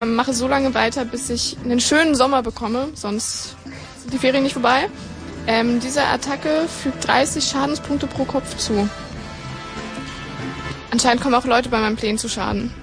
Mache so lange weiter, bis ich einen schönen Sommer bekomme, sonst sind die Ferien nicht vorbei. Diese Attacke fügt 30 Schadenspunkte pro Kopf zu. Anscheinend kommen auch Leute bei meinen Plänen zu Schaden.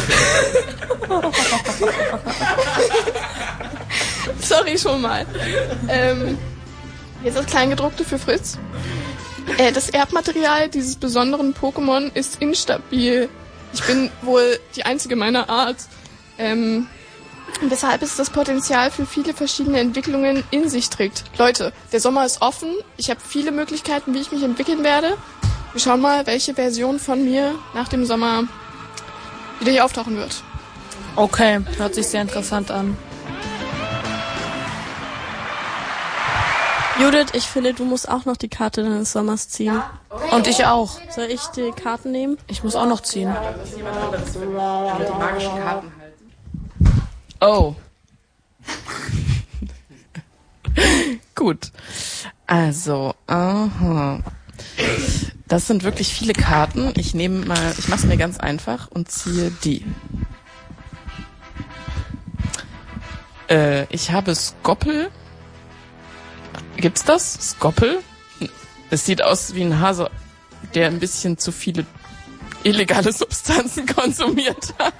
Sorry schon mal. Jetzt das Kleingedruckte für Fritz. Das Erbmaterial dieses besonderen Pokémon ist instabil. Ich bin wohl die einzige meiner Art. Weshalb es das Potenzial für viele verschiedene Entwicklungen in sich trägt. Leute, der Sommer ist offen. Ich habe viele Möglichkeiten, wie ich mich entwickeln werde. Wir schauen mal, welche Version von mir nach dem Sommer wieder hier auftauchen wird. Okay, hört sich sehr interessant an. Judith, ich finde, du musst auch noch die Karte deines Sommers ziehen. Ja. Okay. Und ich auch. Soll ich die Karten nehmen? Ich muss auch noch ziehen. Dass jemand anderes die magischen Karten halten. Oh. Gut. Also, aha. Das sind wirklich viele Karten. Ich mache es mir ganz einfach und ziehe die. Ich habe Skoppel. Gibt's das? Skoppel? Es sieht aus wie ein Hase, der ein bisschen zu viele illegale Substanzen konsumiert hat.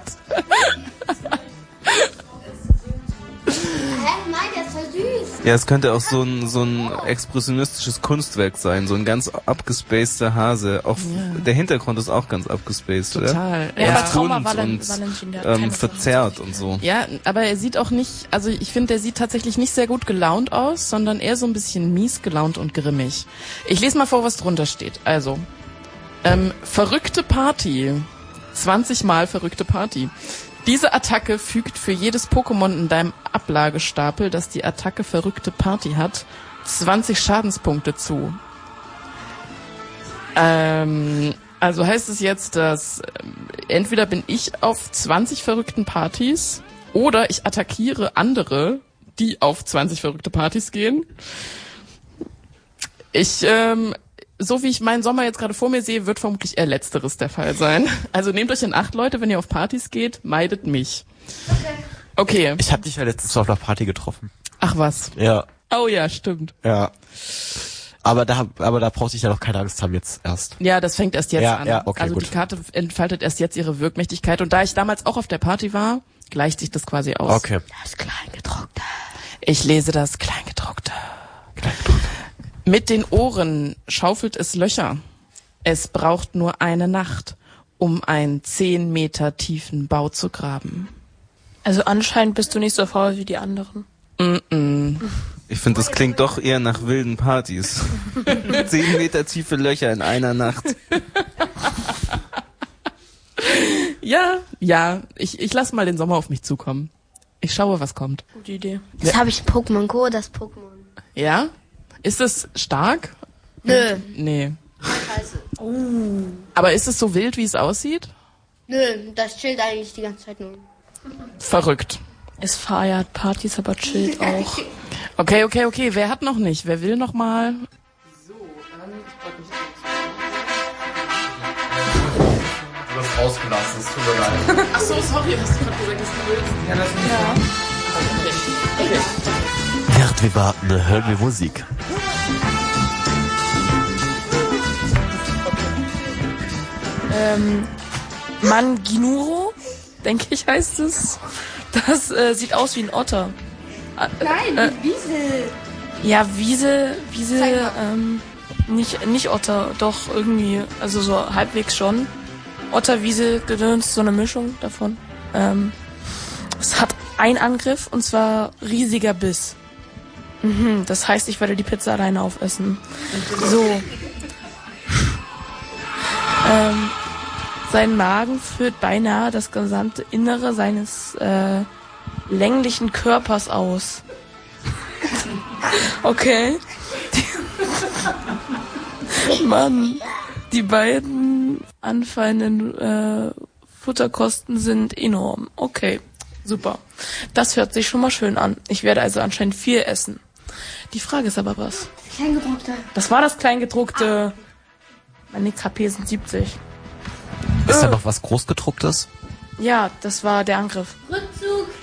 Nein, der ist voll süß. Ja, es könnte auch so ein expressionistisches Kunstwerk sein, so ein ganz abgespaceder Hase. Auch der Hintergrund ist auch ganz abgespaced, total. Oder? Ja, und verzerrt und so. Ja, aber er sieht auch nicht, also ich finde, der sieht tatsächlich nicht sehr gut gelaunt aus, sondern eher so ein bisschen mies gelaunt und grimmig. Ich lese mal vor, was drunter steht. Also, verrückte Party. 20 Mal verrückte Party. Diese Attacke fügt für jedes Pokémon in deinem Ablagestapel, das die Attacke verrückte Party hat, 20 Schadenspunkte zu. Also heißt es jetzt, dass entweder bin ich auf 20 verrückten Partys oder ich attackiere andere, die auf 20 verrückte Partys gehen. So wie ich meinen Sommer jetzt gerade vor mir sehe, wird vermutlich eher Letzteres der Fall sein. Also nehmt euch in Acht, Leute, wenn ihr auf Partys geht, meidet mich. Okay. Ich habe dich ja letztens auf einer Party getroffen. Ach was. Ja. Oh ja, stimmt. Ja. Aber da brauchte ich ja noch keine Angst haben jetzt erst. Ja, das fängt erst jetzt an. Ja, okay, also gut. Die Karte entfaltet erst jetzt ihre Wirkmächtigkeit. Und da ich damals auch auf der Party war, gleicht sich das quasi aus. Okay. Das Kleingedruckte. Ich lese das Kleingedruckte. Mit den Ohren schaufelt es Löcher. Es braucht nur eine Nacht, um einen 10 Meter tiefen Bau zu graben. Also anscheinend bist du nicht so faul wie die anderen. Ich finde, das klingt doch eher nach wilden Partys. 10 Meter tiefe Löcher in einer Nacht. Ja, ich lass mal den Sommer auf mich zukommen. Ich schaue, was kommt. Gute Idee. Jetzt habe ich Pokémon Go, das Pokémon. Ja? Ist es stark? Nö. Nee. Scheiße. Aber ist es so wild, wie es aussieht? Nö, das chillt eigentlich die ganze Zeit nur. Verrückt. Es feiert Partys, aber chillt auch. Okay. Wer hat noch nicht? Wer will noch mal? Du hast rausgelassen, es tut mir leid. Ach so, sorry, hast du gerade gesagt, dass du willst? Ja, das ist Okay. Während wir warten, hören wir Musik. Manginuro, denke ich, heißt es. Das sieht aus wie ein Otter. Nein, Wiesel. Ja, Wiesel, nicht Otter, doch irgendwie, also so halbwegs schon. Otter, Wiesel, Gedöns, so eine Mischung davon. Es hat einen Angriff und zwar riesiger Biss. Das heißt, ich werde die Pizza alleine aufessen. So. Sein Magen führt beinahe das gesamte Innere seines länglichen Körpers aus. Okay. Mann, die beiden anfallenden Futterkosten sind enorm. Okay, super. Das hört sich schon mal schön an. Ich werde also anscheinend viel essen. Die Frage ist aber was? Kleingedruckte. Das war das Kleingedruckte. Meine KP sind 70. Ist da noch was Großgedrucktes? Ja, das war der Angriff. Rückstoß.